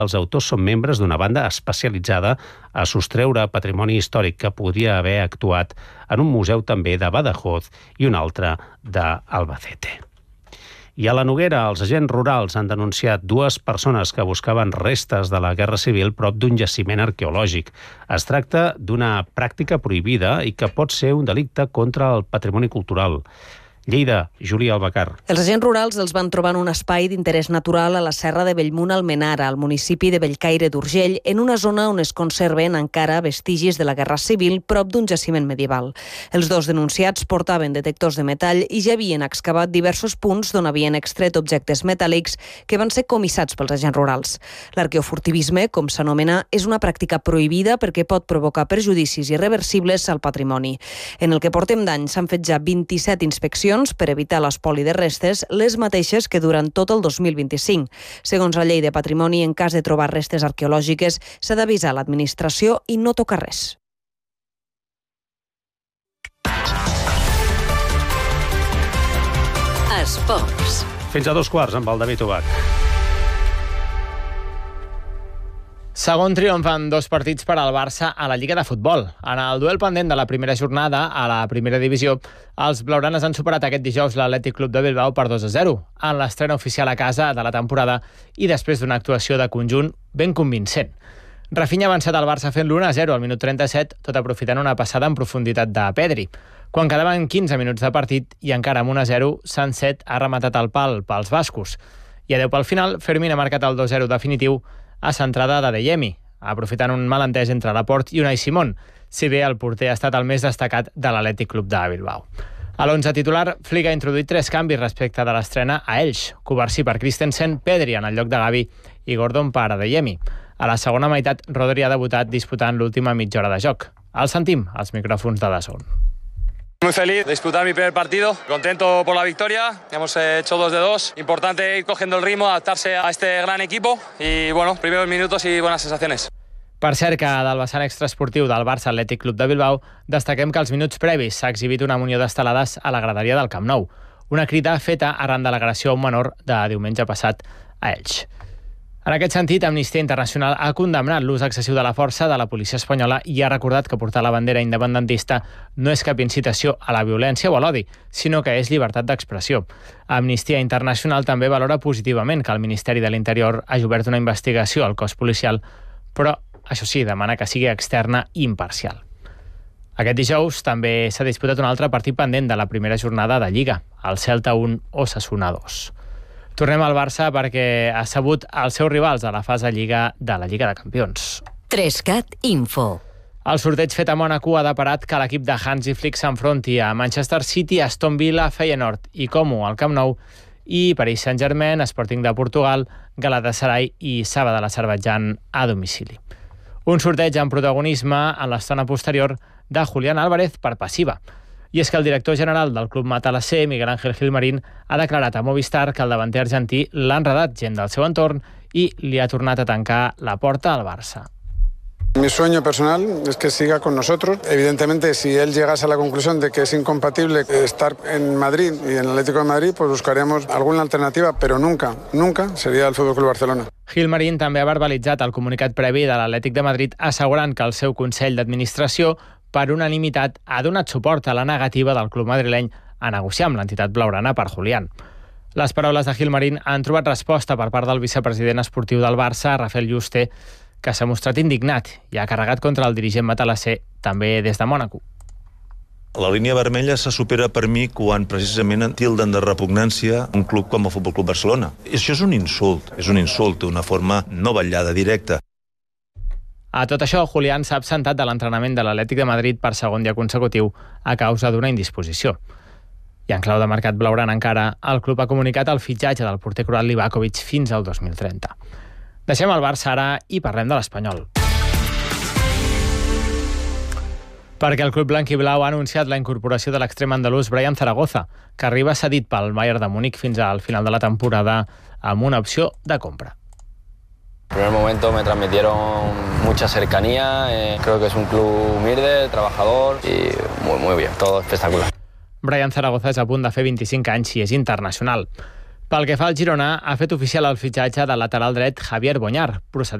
Els autors són membres d'una banda especialitzada a sostreure patrimoni històric que podria haver actuat en un museu també de Badajoz i un altre d'Albacete. I a la Noguera, els agents rurals han denunciat 2 persones que buscaven restes de la Guerra Civil prop d'un jaciment arqueològic. Es tracta d'una pràctica prohibida i que pot ser un delicte contra el patrimoni cultural. Lleida, Júlia Albacar. Els agents rurals els van trobar en un espai d'interès natural a la serra de Bellmunt Almenara, al municipi de Bellcaire d'Urgell, en una zona on es conserven encara vestigis de la Guerra Civil prop d'un jaciment medieval. Els 2 denunciats portaven detectors de metall i ja havien excavat diversos punts d'on havien extret objectes metàl·lics que van ser comissats pels agents rurals. L'arqueofurtivisme, com s'anomena, és una pràctica prohibida perquè pot provocar perjudicis irreversibles al patrimoni. En el que portem d'any s'han fet ja 27 inspeccions per evitar l'espoli de restes, les mateixes que durant tot el 2025. Segons la llei de patrimoni, en cas de trobar restes arqueològiques, s'ha d'avisar l'administració i no tocar res. Esports. Fins a 2:15 amb el David Ubach. Segon triomf en 2 partits per al Barça a la Lliga de Futbol. En el duel pendent de la primera jornada a la primera divisió, els blaugranes han superat aquest dijous l'Atlètic Club de Bilbao per 2-0, en l'estrena oficial a casa de la temporada i després d'una actuació de conjunt ben convincent. Rafinha ha avançat al Barça fent l'1-0 al minut 37, tot aprofitant una passada en profunditat de Pedri. Quan quedaven 15 minuts de partit i encara amb 1-0, Sunset ha rematat el pal pels bascos. I a 10 pel final, Fermín ha marcat el 2-0 definitiu a centrada de Deyemi, aprofitant un malentès entre Laporte i Unai Simón, si bé el porter ha estat el més destacat de l'Atlètic Club de Bilbao. A l'11 titular, Flick ha introduït 3 canvis respecte de l'estrena a Elx. Covarsí per Christensen, Pedri en el lloc de Gavi i Gordon per Deyemi. A la segona meitat, Rodri ha debutat disputant l'última mitja hora de joc. El sentim als micròfons de DAZN. Muy feliz de disputar mi primer partido, contento por la victoria, hemos hecho 2-2, importante ir cogiendo el ritmo, adaptarse a este gran equipo y bueno, primeros minutos y buenas sensaciones. Per cert que del vessant extraesportiu del Barça Atlètic Club de Bilbao destaquem que als minuts previs s'ha exhibit una munió d'estelades a la graderia del Camp Nou, una crida feta arran de l'agressió a un menor de diumenge passat a Elx. En aquest sentit, Amnistia Internacional ha condemnat l'ús excessiu de la força de la policia espanyola i ha recordat que portar la bandera independentista no és cap incitació a la violència o a l'odi, sinó que és llibertat d'expressió. Amnistia Internacional també valora positivament que el Ministeri de l'Interior hagi obert una investigació al cos policial, però, això sí, demana que sigui externa i imparcial. Aquest dijous també s'ha disputat un altre partit pendent de la primera jornada de Lliga, el Celta 1, Osasuna 2. Tornem al Barça perquè ha sabut els seus rivals a la fase Lliga de la Lliga de Campions. 3CAT Info. El sorteig fet a Mònaco ha deparat que l'equip de Hansi Flick s'enfronti a Manchester City, Aston Villa, Feyenoord i Como al Camp Nou i Paris Saint-Germain, Sporting de Portugal, Galatasaray i Saba de l'Azerbaidjan a domicili. Un sorteig amb protagonisme en l'estona posterior de Julián Álvarez per passiva. I és que el director general del club matalassé, Miguel Ángel Gilmarín, ha declarat a Movistar que el davanter argentí l'ha enredat gent del seu entorn i li ha tornat a tancar la porta al Barça. Mi sueño personal es que siga con nosotros. Evidentemente, si él llegase a la conclusión de que es incompatible estar en Madrid y en el Atlético de Madrid, pues buscaremos alguna alternativa, pero nunca sería el Fútbol Club Barcelona. Gilmarín també ha verbalitzat el comunicat previ de l'Atlètic de Madrid assegurant que el seu Consell d'Administració per unanimitat ha donat suport a la negativa del club madrileny a negociar amb l'entitat blaugrana per Julián. Les paraules de Gilmarín han trobat resposta per part del vicepresident esportiu del Barça, Rafael Yuste, que s'ha mostrat indignat i ha carregat contra el dirigent matalasser, també des de Mònaco. La línia vermella se supera per mi quan precisament tilden de repugnància un club com el Futbol Club Barcelona. Això és un insult d'una forma no vetllada, directa. A tot això, Julián s'ha absentat de l'entrenament de l'Atlètic de Madrid per segon dia consecutiu a causa d'una indisposició. I en clau de mercat blaugrana encara, el club ha comunicat el fitxatge del porter croat Livakovic fins al 2030. Deixem el Barça ara i parlem de l'Espanyol. Perquè el club blanc i blau ha anunciat la incorporació de l'extrem andalús Brian Zaragoza, que arriba cedit pel Bayern de Múnich fins al final de la temporada amb una opció de compra. En el primer momento me transmitieron mucha cercanía, creo que es un club humilde, trabajador y muy bien, todo espectacular. Brian Zaragoza és a punt de fer 25 anys i és internacional. Pel que fa al Girona, ha fet oficial el fitxatge del lateral dret Javier Boñar, procedent